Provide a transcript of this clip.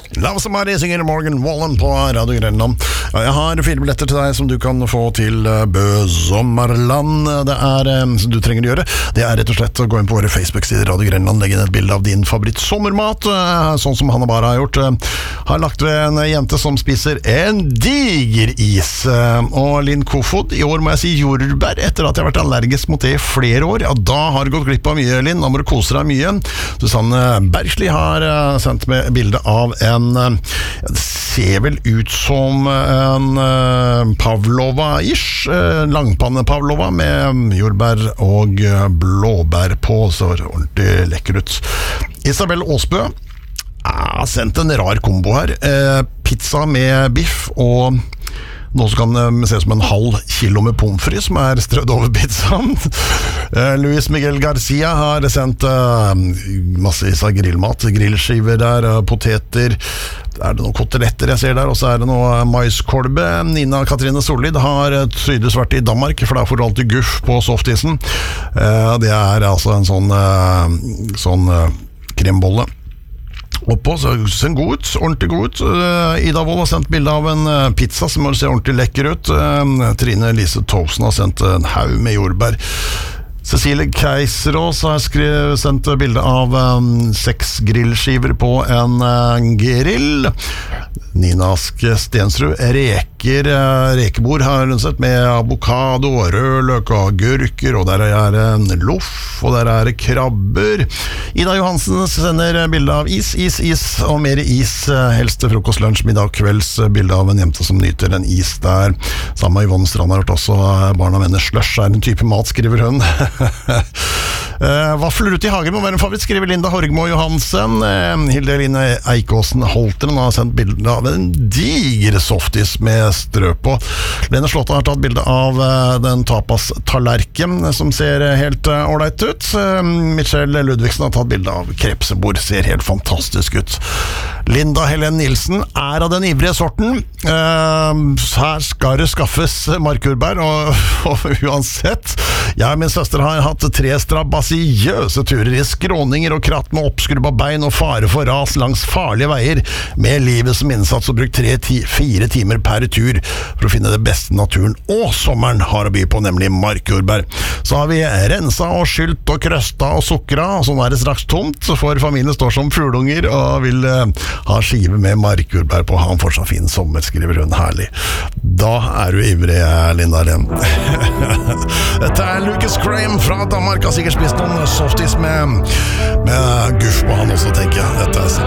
Love Somebody synger Morgan Wallen på Radio Grenland. Jeg har 4 billetter til deg som du kan få til Bø Sommerland. Det som du trenger å gjøre, det rett og slett å gå inn på våre Facebook-sider Radio Grenland, legge inn et bilde av din favoritt sommermat, sånn som Hanna Bara har gjort. Har lagt ved en jente som spiser en diger is. Og Linn Kofod, i år må jeg si jordbær, etter at jeg har vært allergisk mot det i flere år. Ja, da har du gått glipp av mye, Linn. Da må du kose deg mye. Susanne Bergsli har sendt med bilde av det ser vel ut som en pavlova-ish, langpanne pavlova med jordbær og blåbær på, så ordentlig lekker ut. Isabel Åsbø har sendt en rar kombo her. Pizza med biff og noe som kan se som en halv kilo med pommes frites som strødd over pizzaen. Luis Miguel Garcia har sendt massevis av grillmat, grillskiver der, poteter, det noen koteletter jeg ser der, og så det noe maiskolbe. Nina Katrine Sollid har tydeligvis vært i Danmark, for da får du alltid guff på softisen. Det altså en sånn krembolle oppå, så ser den god ut, ordentlig god ut. Ida Wold har sendt bilde av en pizza som ser ordentlig lekker ut. Trine Lise Towson har sendt en haug med jordbær. Cecilie Keiserås har sendt bilde av 6 grillskiver på en grill. Nina Aske Stensrud, rekebord har hun sett med avokado, rødløk og agurker, og der en loff, og der krabber. Ida Johansen sender bilde av is, og mer is, helst til frokost, lunsj, middag, kvelds, bilde av en jente som nyter en is der. Samme Yvonne Strand har hørt også, barna mener slush en type mat, skriver hun. Vaffel ute i hagen må være en favoritt, skriver Linda Horgmo Johansen. Hilde Eline Eikåsen Holteren har sendt bilde av en diger softis med strø på. Lene Slåtte har tatt bilde av den tapas-tallerken som ser helt ordentlig ut. Michelle Ludvigsen har tatt bilde av krepsebord, ser helt fantastisk ut. Linda Helen Nilsen av den ivrige sorten. Her skal det skaffes markjordbær, og uansett, jeg og min søster har hatt 3 strabasiøse turer i skråninger og kratt med oppskrubba bein og fare for ras langs farlige veier, med livet som innsats, og brukt 3-4 timer per tur for å finne det beste naturen og sommeren har å by på, nemlig markjordbær. Så har vi rensa og skylt og krøsta og sukra, og sånn det straks tomt, for familien står som fuglunger og vil ha skive med markjordbær på. Han får så fin sommer, skriver hun. Herlig. Da du ivrig, Linda Len. Dette Lucas Graham fra Danmark, har sikkert spist noen softis med guff på han også, tenker jeg.